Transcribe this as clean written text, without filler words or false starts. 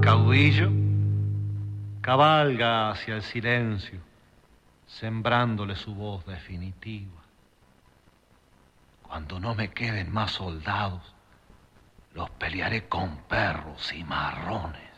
caudillo cabalga hacia el silencio, sembrándole su voz definitiva. Cuando no me queden más soldados, los pelearé con perros y marrones.